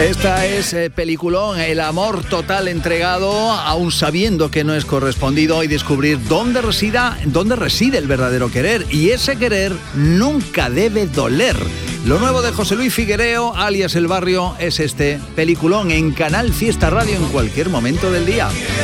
Esta es peliculón, el amor total entregado, aún sabiendo que no es correspondido, y descubrir dónde reside el verdadero querer. Y ese querer nunca debe doler. Lo nuevo de José Luis Figuereo, alias El Barrio, es este peliculón en Canal Fiesta Radio en cualquier momento del día.